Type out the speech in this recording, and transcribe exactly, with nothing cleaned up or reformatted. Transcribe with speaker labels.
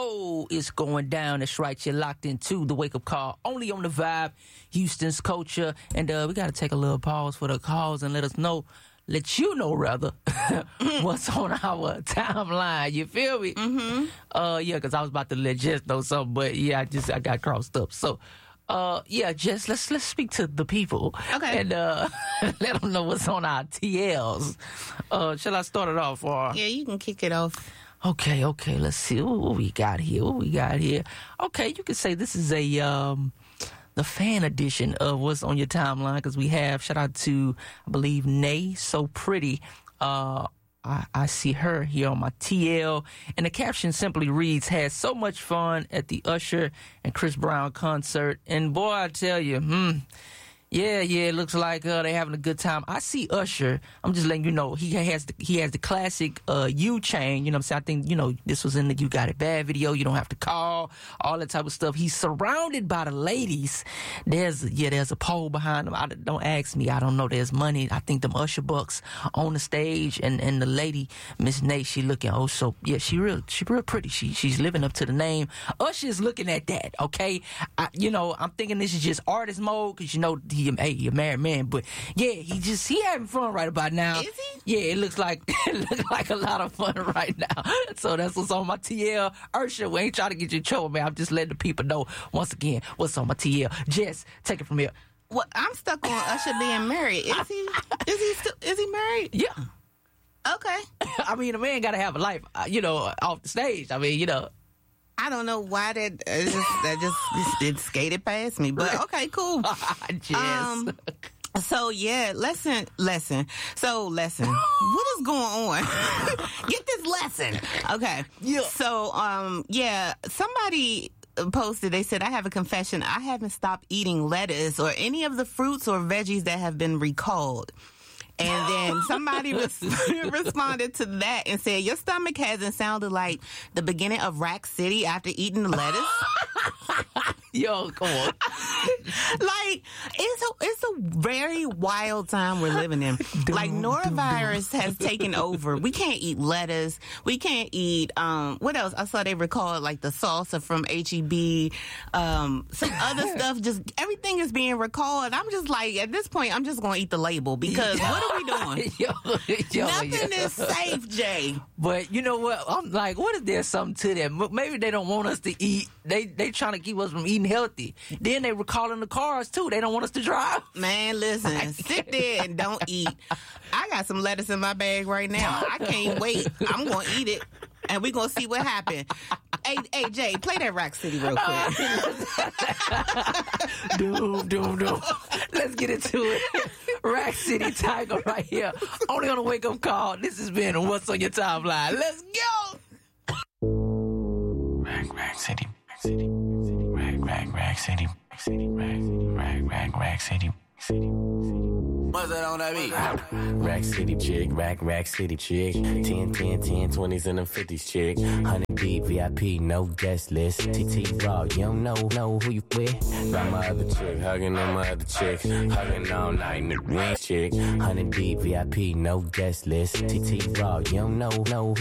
Speaker 1: Oh, it's going down. That's right. You're locked into the Wake Up Call. Only on the Vibe, Houston's culture. And uh, we got to take a little pause for the calls and let us know, let you know, rather, what's on our timeline. You feel me?
Speaker 2: Mm-hmm.
Speaker 1: Uh, yeah, because I was about to let Jess know something, but yeah, I just I got crossed up. So, uh, yeah, Jess, let's let's speak to the people.
Speaker 2: Okay.
Speaker 1: And uh, let them know what's on our T Ls. Uh, shall I start it off? Or?
Speaker 2: Yeah, you can kick it off.
Speaker 1: Okay, okay, let's see what, what we got here. What we got here? Okay, you could say this is a um the fan edition of what's on your timeline, because we have, shout out to, I believe, Nay So Pretty. Uh, I, I see her here on my T L, and the caption simply reads, "Had so much fun at the Usher and Chris Brown concert." And boy, I tell you, hmm. Yeah, yeah, it looks like uh, they're having a good time. I see Usher. I'm just letting you know, he has the, he has the classic uh, U chain. You know what I'm saying? I think, you know, this was in the You Got It Bad video. You don't have to call, all that type of stuff. He's surrounded by the ladies. There's, yeah, there's a pole behind him. I, don't ask me. I don't know. There's money. I think them Usher bucks on the stage. And, and the lady, Miss Nate, she looking, oh, so, yeah, she real, she real pretty. She, she's living up to the name. Usher's looking at that, okay? I, you know, I'm thinking this is just artist mode, because, you know, he, hey, he a married man, but yeah, he just, he having fun right about now.
Speaker 2: Is he?
Speaker 1: Yeah, it looks like, it looks like a lot of fun right now. So that's what's on my T L. Usher, we ain't trying to get you in trouble, man. I'm just letting the people know, once again, what's on my T L. Jess, take it from here.
Speaker 2: Well, I'm stuck on Usher being married. Is he? Is he still? Is he married?
Speaker 1: Yeah.
Speaker 2: Okay.
Speaker 1: I mean, a man gotta have a life, uh, you know, off the stage. I mean, you know.
Speaker 2: I don't know why that uh, just, that just, just it skated past me, but okay, cool.
Speaker 1: Jess.
Speaker 2: Um, so yeah, lesson, lesson. So lesson. What is going on? Get this lesson. Okay.
Speaker 1: Yeah.
Speaker 2: So um, yeah, somebody posted, they said, "I have a confession. I haven't stopped eating lettuce or any of the fruits or veggies that have been recalled." And then somebody res- responded to that and said, "Your stomach hasn't sounded like the beginning of Rack City after eating the lettuce."
Speaker 1: Yo, come on.
Speaker 2: Like, it's a, it's a very wild time we're living in. Like, norovirus has taken over. We can't eat lettuce. We can't eat, um, what else? I saw they recalled, like, the salsa from H E B. Um, some other stuff. Just, everything is being recalled. I'm just like, at this point, I'm just going to eat the label, because what are we doing?
Speaker 1: yo, yo,
Speaker 2: Nothing
Speaker 1: yo.
Speaker 2: is safe, Jay.
Speaker 1: But you know what? I'm like, what if there's something to that? M- Maybe they don't want us to eat. They they trying to keep us from eating healthy. Then they recalling the cars too. They don't want us to drive.
Speaker 2: Man, listen, sit there and don't eat. I got some lettuce in my bag right now. I can't wait. I'm going to eat it, and we're going to see what happens. Hey, hey, Jay, play that Rack City real quick.
Speaker 1: Doom, doom, doom. Let's get into it. Rack City Tiger right here. Only on a Wake Up Call. This has been What's on Your Timeline. Let's go.
Speaker 3: Rack, Rack City. City. Rack, Rack, Rack City. City. Rack, Rack, Rack, Rack City. City. What's that on that beat? Rack City chick, rack, rack city chick. ten, ten, ten, twenties and them fifties chick. one hundred deep, V I P, no guest list. T T Raw, you don't know, know who you with. Got my other chick, hugging on my other chick. Hugging all night in the ring chick. one hundred deep, V I P, no guest list. T T Raw, you don't know, know